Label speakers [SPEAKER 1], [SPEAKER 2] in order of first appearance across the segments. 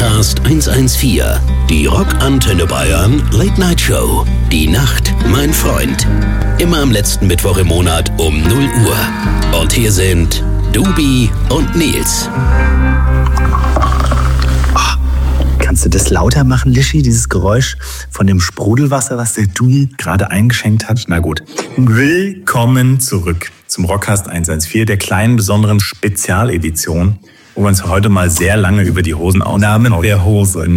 [SPEAKER 1] Rockcast 114. Die Rockantenne Bayern Late Night Show. Die Nacht, mein Freund. Immer am letzten Mittwoch im Monat um 0 Uhr. Und hier sind Dubi und Nils.
[SPEAKER 2] Kannst du das lauter machen, Lischi, dieses Geräusch von dem Sprudelwasser, was der Dubi gerade eingeschenkt hat? Na gut. Willkommen zurück zum Rockcast 114, der kleinen, besonderen Spezialedition, wo wir uns heute mal sehr lange über die Hosen ausnehmen. Namen der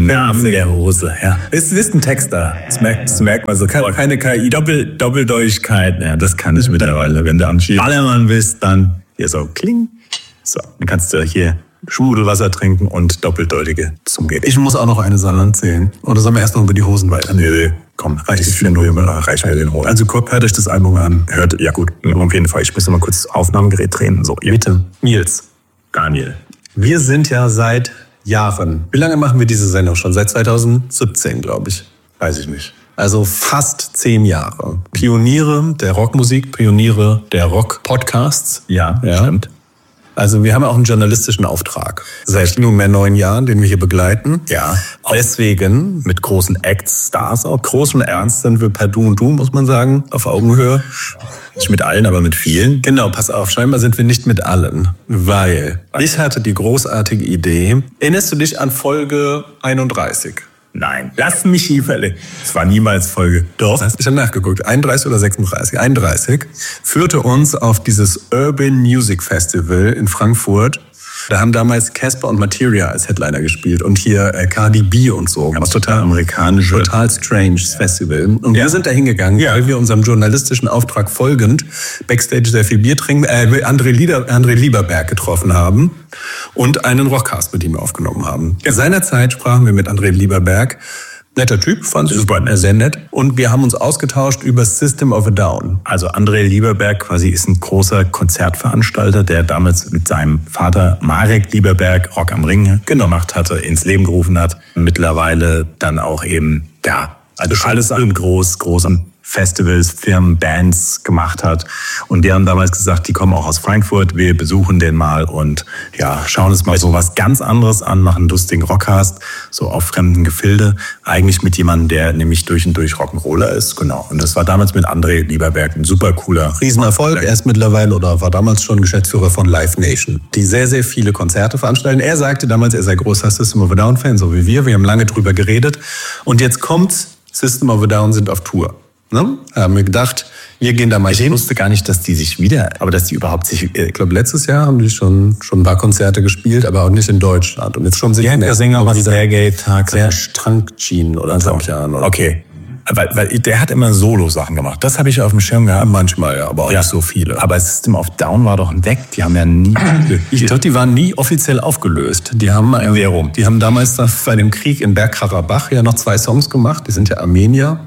[SPEAKER 2] Hose, ja. Es ist ein Text da. Das merkt man so. Keine KI, Doppeldeutigkeit. Ja, das kann ich mittlerweile. Wenn du am Ballermann bist, dann hier so kling. So, dann kannst du hier Sprudelwasser trinken und doppeldeutige Zunge geht.
[SPEAKER 3] Ich muss auch noch eine Sache erzählen. Oder sollen wir erst noch über die Hosen weiter?
[SPEAKER 2] Nee, komm, reicht mir den Hosen. Also hört euch das Album an. Ja gut, auf jeden Fall. Ich muss mal kurz das Aufnahmegerät drehen. So,
[SPEAKER 3] bitte. Nils.
[SPEAKER 2] Daniel.
[SPEAKER 3] Wir sind ja seit Jahren. Wie lange machen wir diese Sendung schon? Seit 2017, glaube ich.
[SPEAKER 2] Weiß ich nicht.
[SPEAKER 3] Also fast 10 Jahre. Pioniere der Rockmusik, Pioniere der Rock-Podcasts.
[SPEAKER 2] Ja, stimmt.
[SPEAKER 3] Also wir haben auch einen journalistischen Auftrag. Seit nunmehr 9 Jahren, den wir hier begleiten.
[SPEAKER 2] Ja.
[SPEAKER 3] Deswegen mit großen Acts, Stars auch. Groß und ernst sind wir per Du und Du, muss man sagen, auf Augenhöhe.
[SPEAKER 2] Nicht mit allen, aber mit vielen.
[SPEAKER 3] Genau, pass auf, scheinbar sind wir nicht mit allen. Weil ich hatte die großartige Idee. Erinnerst du dich an Folge 31?
[SPEAKER 2] Nein, lass mich hier verlegen. Es war niemals Folge.
[SPEAKER 3] Doch. Ich habe nachgeguckt. 31 oder 36? 31 führte uns auf dieses Urban Music Festival in Frankfurt. Da haben damals Casper und Materia als Headliner gespielt und hier Cardi B und so.
[SPEAKER 2] Was total amerikanisch.
[SPEAKER 3] Total strange Festival. Und wir sind da hingegangen, weil wir unserem journalistischen Auftrag folgend Backstage sehr viel Bier trinken, André Lieberberg getroffen haben und einen Rockcast mit ihm aufgenommen haben. Seinerzeit sprachen wir mit André Lieberberg. Netter Typ, fand ich super, sehr nett. Und wir haben uns ausgetauscht über System of a Down.
[SPEAKER 2] Also André Lieberberg quasi ist ein großer Konzertveranstalter, der damals mit seinem Vater Marek Lieberberg Rock am Ring gemacht hatte, ins Leben gerufen hat. Mittlerweile dann auch eben, also alles an großen Festivals, Firmen, Bands gemacht hat. Und die haben damals gesagt, die kommen auch aus Frankfurt, wir besuchen den mal und schauen uns mal so was ganz anderes an, machen einen lustigen Rockcast, so auf fremden Gefilde. Eigentlich mit jemandem, der nämlich durch und durch Rock'n'Roller ist, genau. Und das war damals mit André Lieberberg ein super cooler
[SPEAKER 3] Riesenerfolg. Er ist mittlerweile oder war damals schon Geschäftsführer von Live Nation, die sehr, sehr viele Konzerte veranstalten. Er sagte damals, er sei großer System of a Down-Fan, so wie wir. Wir haben lange drüber geredet. Und jetzt kommt's, System of a Down sind auf Tour. Ne? Haben wir gedacht, wir gehen da mal hin.
[SPEAKER 2] Ich wusste gar nicht, dass die überhaupt sich,
[SPEAKER 3] ich glaube, letztes Jahr haben die schon ein paar Konzerte gespielt, aber auch nicht in Deutschland. Und jetzt schon
[SPEAKER 2] sind der Sänger war dieser Sergei-Tag.
[SPEAKER 3] Sehr Strankchin oder so.
[SPEAKER 2] Okay. Weil der hat immer Solo-Sachen gemacht. Das habe ich auf dem Schirm gehabt.
[SPEAKER 3] Manchmal, ja, aber auch nicht so viele.
[SPEAKER 2] Aber System of Down war doch weg. Die haben ja nie...
[SPEAKER 3] Ich glaube, die waren nie offiziell aufgelöst. Die haben damals bei dem Krieg in Bergkarabach ja noch 2 Songs gemacht. Die sind ja Armenier.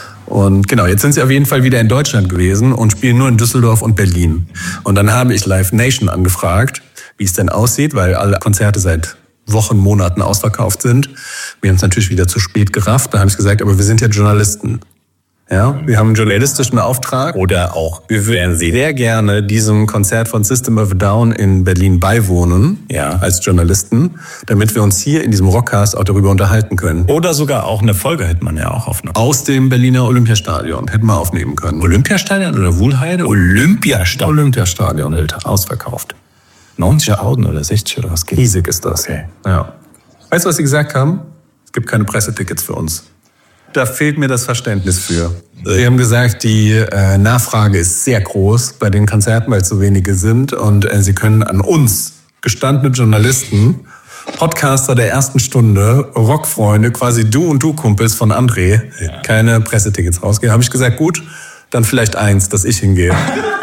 [SPEAKER 3] Und genau, jetzt sind sie auf jeden Fall wieder in Deutschland gewesen und spielen nur in Düsseldorf und Berlin. Und dann habe ich Live Nation angefragt, wie es denn aussieht, weil alle Konzerte seit Wochen, Monaten ausverkauft sind. Wir haben es natürlich wieder zu spät gerafft. Da habe ich gesagt, aber wir sind ja Journalisten. Ja, wir haben einen journalistischen Auftrag.
[SPEAKER 2] Oder auch,
[SPEAKER 3] wir würden sehr gerne diesem Konzert von System of a Down in Berlin beiwohnen, als Journalisten, damit wir uns hier in diesem Rockcast auch darüber unterhalten können.
[SPEAKER 2] Oder sogar auch eine Folge hätte man ja auch aufnehmen.
[SPEAKER 3] Aus dem Berliner Olympiastadion hätten wir aufnehmen können.
[SPEAKER 2] Olympiastadion oder Wuhlheide?
[SPEAKER 3] Olympiastadion, Alter, ausverkauft.
[SPEAKER 2] 90.000 oder 60 oder was geht?
[SPEAKER 3] Riesig ist das.
[SPEAKER 2] Okay.
[SPEAKER 3] Ja. Weißt du, was sie gesagt haben? Es gibt keine Pressetickets für uns. Da fehlt mir das Verständnis für. Sie haben gesagt, die Nachfrage ist sehr groß bei den Konzerten, weil es so wenige sind. Und sie können an uns, gestandene Journalisten, Podcaster der ersten Stunde, Rockfreunde, quasi Du und Du-Kumpels von André, keine Pressetickets rausgeben. Habe ich gesagt, gut, dann vielleicht eins, dass ich hingehe.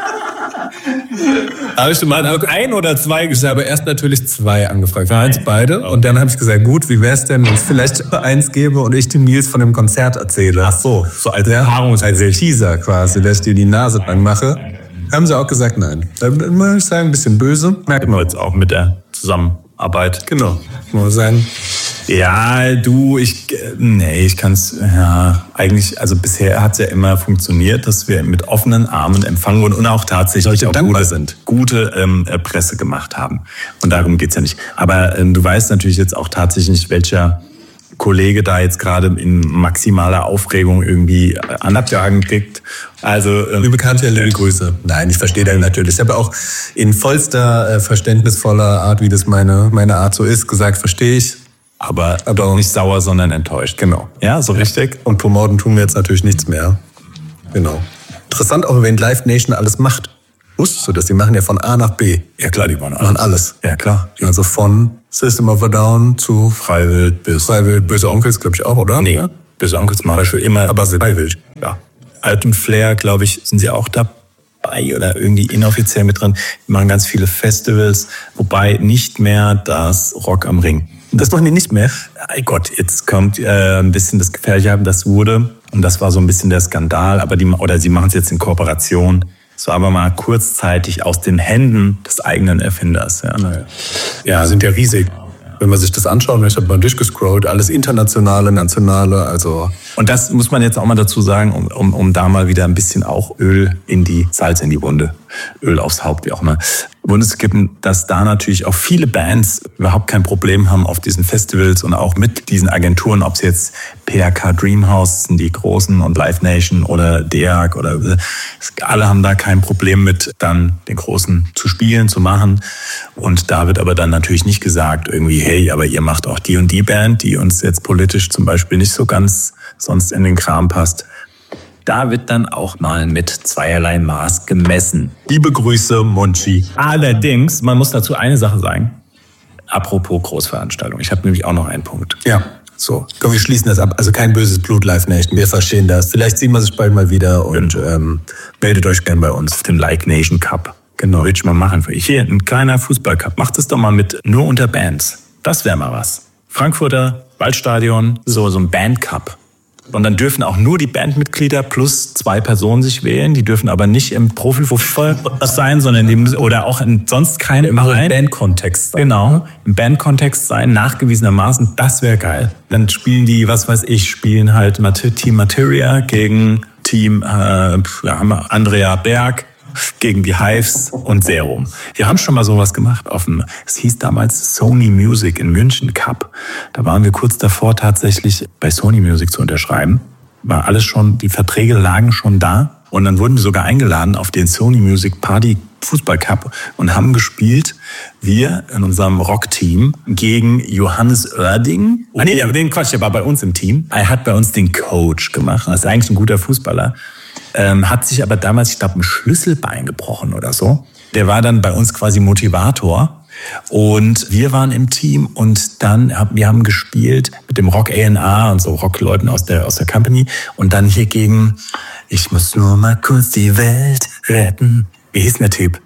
[SPEAKER 3] Habe ich mal 1 oder 2 gesagt, aber erst natürlich 2 angefragt. Für eins beide. Und dann habe ich gesagt, gut, wie wär's denn, wenn es vielleicht 1 gäbe und ich dem Nils von dem Konzert erzähle.
[SPEAKER 2] Ach so als Erfahrung,
[SPEAKER 3] als Teaser quasi, dass ich dir die Nase lang mache. Haben sie auch gesagt, nein. Dann muss ich sagen, ein bisschen böse.
[SPEAKER 2] Merkt man jetzt auch mit der Zusammenarbeit.
[SPEAKER 3] Genau. Muss sagen,
[SPEAKER 2] Ja, ich kann's, eigentlich, also bisher hat's ja immer funktioniert, dass wir mit offenen Armen empfangen wurden und auch tatsächlich auch gute Presse gemacht haben. Und darum geht's ja nicht. Aber du weißt natürlich jetzt auch tatsächlich nicht, welcher Kollege da jetzt gerade in maximaler Aufregung irgendwie Anabjagen kriegt. Also
[SPEAKER 3] liebe Katja, liebe Grüße. Nein, ich verstehe das natürlich. Ich habe auch in vollster verständnisvoller Art, wie das meine Art so ist, gesagt, verstehe ich.
[SPEAKER 2] Aber doch nicht sauer, sondern enttäuscht.
[SPEAKER 3] Genau.
[SPEAKER 2] Ja, so richtig.
[SPEAKER 3] Und promoten tun wir jetzt natürlich nichts mehr. Genau. Interessant auch, wenn Live Nation alles macht. Wusstest du das? Die machen ja von A nach B.
[SPEAKER 2] Ja klar, die machen
[SPEAKER 3] alles.
[SPEAKER 2] Ja klar.
[SPEAKER 3] Also von System of a Down zu Freiwild bis Böse Onkels, glaube ich auch, oder?
[SPEAKER 2] Nee, Böse Onkels machen schon immer.
[SPEAKER 3] Aber Freiwild.
[SPEAKER 2] Ja. Alten Flair, glaube ich, sind sie auch dabei oder irgendwie inoffiziell mit drin. Die machen ganz viele Festivals, wobei nicht mehr das Rock am Ring.
[SPEAKER 3] Das machen die nicht mehr?
[SPEAKER 2] Ey Gott, jetzt kommt ein bisschen das Gefährliche, das wurde, und das war so ein bisschen der Skandal, aber sie machen es jetzt in Kooperation. Es war aber mal kurzzeitig aus den Händen des eigenen Erfinders.
[SPEAKER 3] Ja, sind ja riesig. Wenn man sich das anschaut, ich habe mal durchgescrollt, alles internationale, nationale, also.
[SPEAKER 2] Und das muss man jetzt auch mal dazu sagen, um da mal wieder ein bisschen auch Salz in die Wunde, Öl aufs Haupt, wie auch immer, Bundeskippen, dass da natürlich auch viele Bands überhaupt kein Problem haben auf diesen Festivals und auch mit diesen Agenturen, ob es jetzt PRK Dreamhouse sind, die großen, und Live Nation oder DEAG oder alle haben da kein Problem mit, dann den Großen zu spielen, zu machen. Und da wird aber dann natürlich nicht gesagt irgendwie, hey, aber ihr macht auch die und die Band, die uns jetzt politisch zum Beispiel nicht so ganz sonst in den Kram passt. Da wird dann auch mal mit zweierlei Maß gemessen.
[SPEAKER 3] Liebe Grüße, Monchi.
[SPEAKER 2] Allerdings, man muss dazu eine Sache sagen. Apropos Großveranstaltung. Ich habe nämlich auch noch einen Punkt.
[SPEAKER 3] Ja. So, komm, wir schließen das ab. Also kein böses Blut, Live Nation. Wir verstehen das. Vielleicht sehen wir sich bald mal wieder und meldet euch gern bei uns.
[SPEAKER 2] Auf den Like Nation Cup. Genau, will ich mal machen für euch. Hier, ein kleiner Fußballcup. Macht es doch mal mit, nur unter Bands. Das wäre mal was. Frankfurter Waldstadion, so ein Bandcup. Und dann dürfen auch nur die Bandmitglieder plus 2 Personen sich wählen. Die dürfen aber nicht im Profifußball sein, sondern oder auch in sonst keinem
[SPEAKER 3] Verein. Im Bandkontext.
[SPEAKER 2] Genau, im Bandkontext sein, nachgewiesenermaßen. Das wäre geil. Dann spielen die, spielen halt Team Materia gegen Team haben wir Andrea Berg gegen die Hives und Serum. Wir haben schon mal sowas gemacht es hieß damals Sony Music in München Cup. Da waren wir kurz davor tatsächlich bei Sony Music zu unterschreiben. War alles schon, die Verträge lagen schon da. Und dann wurden wir sogar eingeladen auf den Sony Music Party Fußball Cup und haben gespielt, wir in unserem Rockteam gegen Johannes Oerding. Der war bei uns im Team. Er hat bei uns den Coach gemacht. Das ist eigentlich ein guter Fußballer. Hat sich aber damals, ich glaube, ein Schlüsselbein gebrochen oder so. Der war dann bei uns quasi Motivator. Und wir waren im Team und dann wir haben gespielt mit dem Rock A&R und so Rockleuten aus der Company. Und dann hier gegen Ich muss nur mal kurz die Welt retten. Wie hieß denn der Typ?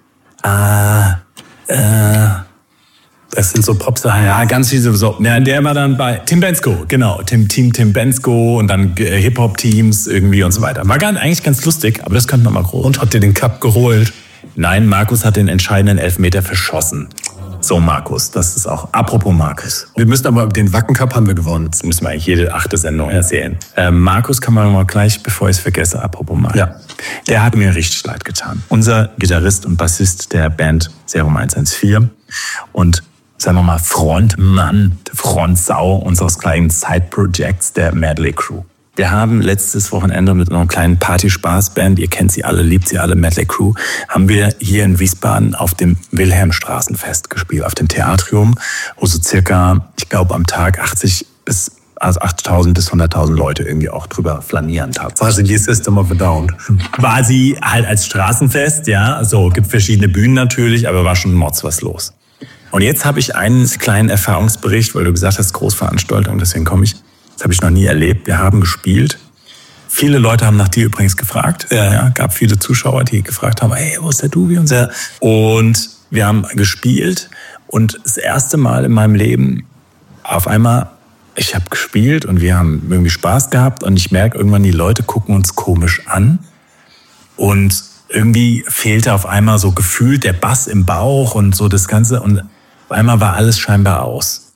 [SPEAKER 2] Das sind so Popstars. Ja, ganz viele so. Ja, der war dann bei Tim Bensko, genau. Tim Bensko und dann Hip-Hop-Teams irgendwie und so weiter. War eigentlich ganz lustig, aber das könnte man mal groß.
[SPEAKER 3] Und habt ihr den Cup geholt?
[SPEAKER 2] Nein, Markus hat den entscheidenden Elfmeter verschossen. So, Markus, das ist auch, apropos Markus.
[SPEAKER 3] Wir müssen aber, den Wacken Cup haben wir gewonnen.
[SPEAKER 2] Das müssen wir eigentlich jede 8. Sendung erzählen. Markus kann man mal gleich, bevor ich es vergesse, apropos Markus.
[SPEAKER 3] Ja.
[SPEAKER 2] Der hat mir richtig leid getan. Unser Gitarrist und Bassist der Band Serum 114 und sagen wir mal Frontmann, Frontsau unseres kleinen Side-Projects der Medley Crew. Wir haben letztes Wochenende mit einer kleinen Party-Spaß-Band, ihr kennt sie alle, liebt sie alle, Medley Crew, haben wir hier in Wiesbaden auf dem Wilhelmstraßenfest gespielt, auf dem Theatrium, wo so circa, ich glaube am Tag 8.000 bis 100.000 Leute irgendwie auch drüber flanieren.
[SPEAKER 3] Quasi die System of a Down.
[SPEAKER 2] War sie halt als Straßenfest, ja, also gibt verschiedene Bühnen natürlich, aber war schon mords was los. Und jetzt habe ich einen kleinen Erfahrungsbericht, weil du gesagt hast, Großveranstaltung, deswegen komme ich. Das habe ich noch nie erlebt. Wir haben gespielt. Viele Leute haben nach dir übrigens gefragt. Ja, gab viele Zuschauer, die gefragt haben, hey, wo ist der Dubi? Und wir haben gespielt. Und das erste Mal in meinem Leben auf einmal, ich habe gespielt und wir haben irgendwie Spaß gehabt. Und ich merke irgendwann, die Leute gucken uns komisch an. Und irgendwie fehlte auf einmal so gefühlt der Bass im Bauch und so das Ganze. Und auf einmal war alles scheinbar aus.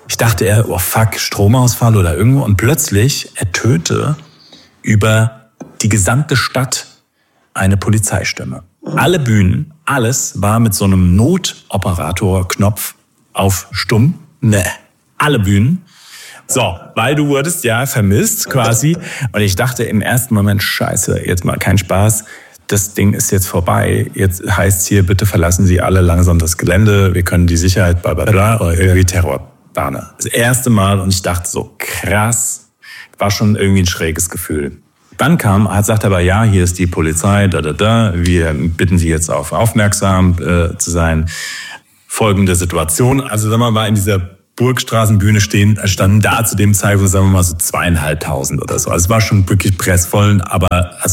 [SPEAKER 2] Ich dachte oh fuck, Stromausfall oder irgendwo. Und plötzlich ertönte über die gesamte Stadt eine Polizeistimme. Alle Bühnen, alles war mit so einem Notoperator-Knopf auf stumm. Alle Bühnen. So, weil du wurdest ja vermisst quasi. Und ich dachte im ersten Moment, scheiße, jetzt mal kein Spaß. Das Ding ist jetzt vorbei. Jetzt heißt hier, bitte verlassen Sie alle langsam das Gelände. Wir können die Sicherheit, blablabla, oder irgendwie Terrorbahner. Das erste Mal und ich dachte so, krass. War schon irgendwie ein schräges Gefühl. Dann sagt aber, ja, hier ist die Polizei, wir bitten Sie jetzt auf aufmerksam zu sein. Folgende Situation, also sagen wir mal, in dieser Burgstraßenbühne standen da zu dem Zeitpunkt, sagen wir mal, so 2.500 oder so. Also es war schon wirklich pressvoll, aber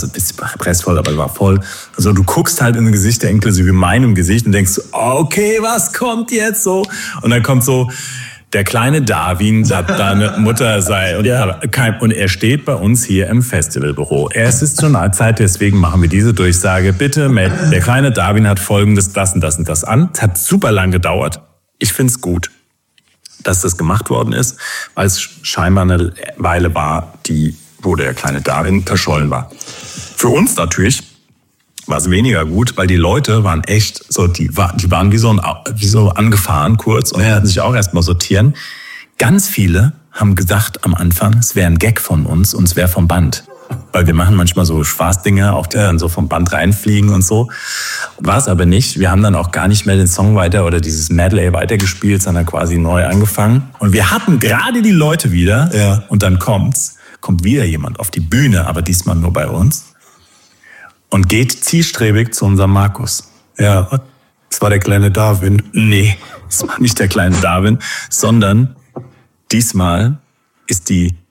[SPEAKER 2] war voll. Also du guckst halt in ein Gesicht, inklusive meinem Gesicht, und denkst, okay, was kommt jetzt so? Und dann kommt so, der kleine Darwin sagt, deine Mutter sei. Und er steht bei uns hier im Festivalbüro. Es ist schon Zeit, deswegen machen wir diese Durchsage. Bitte, der kleine Darwin hat Folgendes, das und das und das an. Es hat super lang gedauert. Ich find's gut, dass das gemacht worden ist, weil es scheinbar eine Weile war, wo der kleine Darwin verschollen war. Für uns natürlich war es weniger gut, weil die Leute waren echt so, die waren wie so angefahren kurz und hatten sich auch erstmal sortieren. Ganz viele haben gesagt am Anfang, es wäre ein Gag von uns und es wäre vom Band. Weil wir machen manchmal so Spaßdinge, auch die dann so vom Band reinfliegen und so. War es aber nicht. Wir haben dann auch gar nicht mehr den Song weiter oder dieses Medley weitergespielt, sondern quasi neu angefangen. Und wir hatten gerade die Leute wieder. Ja. Und dann kommt wieder jemand auf die Bühne, aber diesmal nur bei uns. Und geht zielstrebig zu unserem Markus. Ja, das war der kleine Darwin. Nee, das war nicht der kleine Darwin, sondern diesmal ist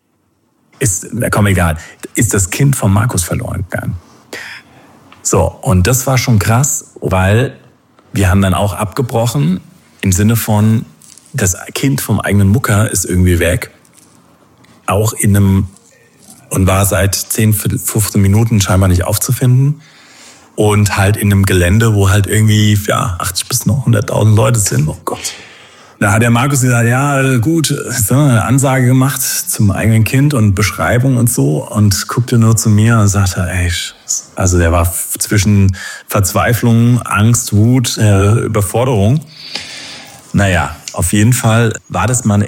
[SPEAKER 2] das Kind von Markus verloren gegangen. So, und das war schon krass, weil wir haben dann auch abgebrochen, im Sinne von, das Kind vom eigenen Mucker ist irgendwie weg. Auch und war seit 10, 15 Minuten scheinbar nicht aufzufinden. Und halt in einem Gelände, wo halt irgendwie 80 bis noch 100.000 Leute sind. Oh Gott. Da hat der Markus gesagt, ja gut, eine Ansage gemacht zum eigenen Kind und Beschreibung und so. Und guckte nur zu mir und sagte, also der war zwischen Verzweiflung, Angst, Wut, Überforderung. Naja, auf jeden Fall war das mal eine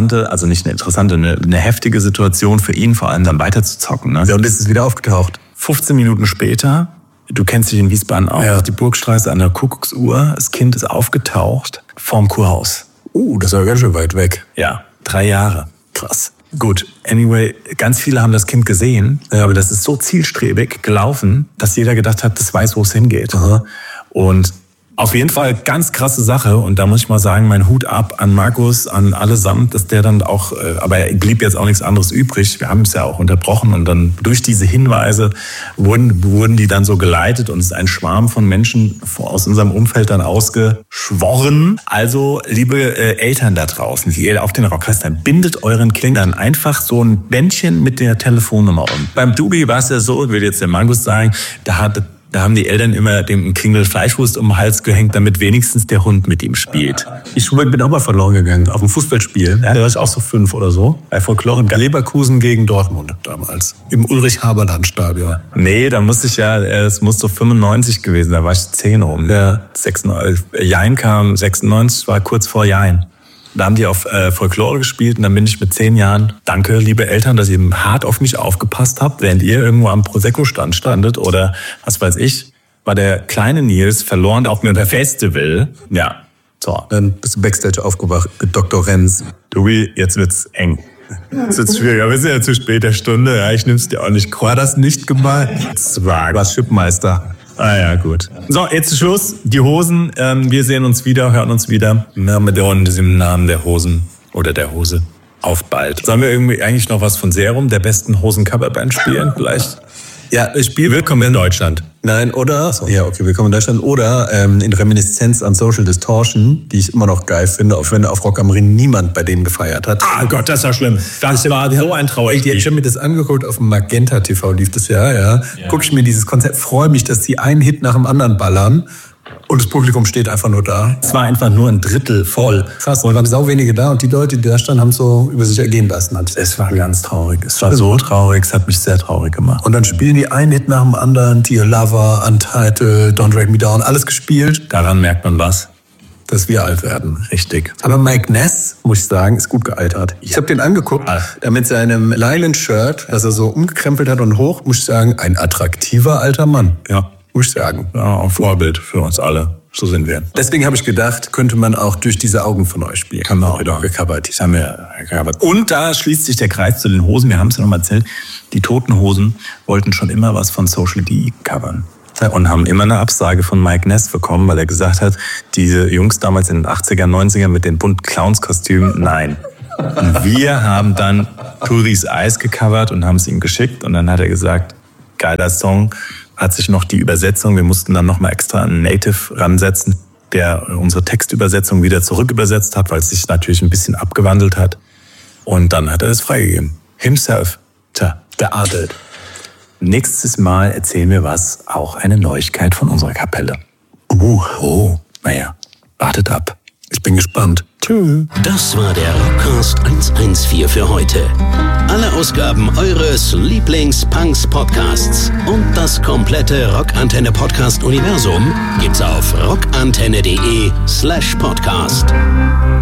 [SPEAKER 2] heftige Situation für ihn, vor allem dann weiter zu zocken. Ne?
[SPEAKER 3] Ja, und ist es wieder aufgetaucht.
[SPEAKER 2] 15 Minuten später, du kennst dich in Wiesbaden auch, die Burgstraße an der Kuckucksuhr, das Kind ist aufgetaucht vorm Kurhaus.
[SPEAKER 3] Das war ganz schön weit weg.
[SPEAKER 2] Ja, 3 Jahre. Krass. Gut, anyway, ganz viele haben das Kind gesehen, aber das ist so zielstrebig gelaufen, dass jeder gedacht hat, das weiß, wo es hingeht. Aha. Und auf jeden Fall ganz krasse Sache und da muss ich mal sagen, mein Hut ab an Markus, an allesamt, dass der dann auch, aber er blieb jetzt auch nichts anderes übrig. Wir haben es ja auch unterbrochen und dann durch diese Hinweise wurden die dann so geleitet und es ist ein Schwarm von Menschen aus unserem Umfeld dann ausgeschworen. Also, liebe Eltern da draußen, die auf den Rockcastern, bindet euren Kindern einfach so ein Bändchen mit der Telefonnummer um. Beim Dubi war es ja so, will jetzt der Markus sagen, da haben die Eltern immer dem Klingel Fleischwurst um den Hals gehängt, damit wenigstens der Hund mit ihm spielt.
[SPEAKER 3] Ich bin auch mal verloren gegangen auf dem Fußballspiel. Ja, da war ich auch so 5 oder so. Bei Folklore in Leverkusen gegen Dortmund damals. Im Ulrich-Haberland-Stadion.
[SPEAKER 2] Nee, da musste ich es muss so 95 gewesen, da war ich 10 rum. Ja. 96, Jain kam 96, war kurz vor Jain. Da haben die auf Folklore gespielt und dann bin ich mit 10 Jahren, danke liebe Eltern, dass ihr hart auf mich aufgepasst habt, während ihr irgendwo am Prosecco-Stand standet oder was weiß ich, war der kleine Nils verloren auf einem Festival. Ja, so.
[SPEAKER 3] Dann bist du Backstage aufgewacht mit Dr. Renz.
[SPEAKER 2] Dubi, jetzt wird's eng. Jetzt wird's schwierig, aber wir sind ja zu später Stunde, ja, ich nimm's dir auch nicht.
[SPEAKER 3] War das nicht gemeint?
[SPEAKER 2] Du warst Schippmeister. Ah ja, gut. So, jetzt Schluss. Die Hosen, wir sehen uns wieder, hören uns wieder. Mit dem Namen der Hosen oder der Hose. Auf bald. Sollen wir irgendwie eigentlich noch was von Serum, der besten Hosen-Coverband spielen vielleicht?
[SPEAKER 3] Ja, ich spiele
[SPEAKER 2] Willkommen in Deutschland.
[SPEAKER 3] Nein, oder? Ja, okay, Willkommen in Deutschland. Oder in Reminiszenz an Social Distortion, die ich immer noch geil finde, auch wenn auf Rock am Ring niemand bei denen gefeiert hat.
[SPEAKER 2] Ah Gott, das war schlimm. Das war so ein Trauer.
[SPEAKER 3] Ich habe mir das angeguckt, auf dem Magenta TV lief das ja. Gucke ich mir dieses Konzert, freue mich, dass die einen Hit nach dem anderen ballern. Und das Publikum steht einfach nur da.
[SPEAKER 2] Es war einfach nur ein Drittel voll.
[SPEAKER 3] Krass, und waren sau wenige da und die Leute, die da standen, haben es so über sich ergehen lassen.
[SPEAKER 2] Es war ganz traurig. Es war so traurig, es hat mich sehr traurig gemacht.
[SPEAKER 3] Und dann spielen die einen Hit nach dem anderen, Dear Lover, Untitled, Don't Drag Me Down, alles gespielt.
[SPEAKER 2] Daran merkt man was.
[SPEAKER 3] Dass wir alt werden.
[SPEAKER 2] Richtig.
[SPEAKER 3] Aber Mike Ness, muss ich sagen, ist gut gealtert. Ich habe den angeguckt, mit seinem Lylan-Shirt, das er so umgekrempelt hat und hoch, muss ich sagen, ein attraktiver alter Mann.
[SPEAKER 2] Ja.
[SPEAKER 3] Muss ich sagen.
[SPEAKER 2] Ja, ein Vorbild für uns alle. So sind wir.
[SPEAKER 3] Deswegen habe ich gedacht, könnte man auch Durch diese Augen von euch spielen.
[SPEAKER 2] Haben wir auch wieder gecovert. Das haben wir gecovert. Und da schließt sich der Kreis zu den Hosen. Wir haben es ja noch mal erzählt. Die Toten Hosen wollten schon immer was von Social D covern. Und haben immer eine Absage von Mike Ness bekommen, weil er gesagt hat, diese Jungs damals in den 80er, 90er mit den bunten Clownskostümen, nein. Und wir haben dann Puris Eyes gecovert und haben es ihm geschickt. Und dann hat er gesagt, geiler Song. Hat sich noch die Übersetzung, wir mussten dann nochmal extra einen Native ransetzen, der unsere Textübersetzung wieder zurückübersetzt hat, weil es sich natürlich ein bisschen abgewandelt hat. Und dann hat er es freigegeben. Himself. Der Adelt. Nächstes Mal erzählen wir was, auch eine Neuigkeit von unserer Kapelle. Naja, wartet ab.
[SPEAKER 3] Ich bin gespannt.
[SPEAKER 2] Tschüss.
[SPEAKER 1] Das war der Rockcast 114 für heute. Alle Ausgaben eures Lieblings-Punks-Podcasts und das komplette Rockantenne-Podcast-Universum gibt's auf rockantenne.de/podcast.